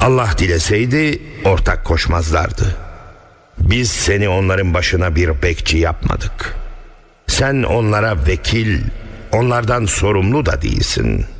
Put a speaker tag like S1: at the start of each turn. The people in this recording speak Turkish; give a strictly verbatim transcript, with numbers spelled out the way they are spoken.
S1: Allah dileseydi ortak koşmazlardı. Biz seni onların başına bir bekçi yapmadık. Sen onlara vekil, onlardan sorumlu da değilsin.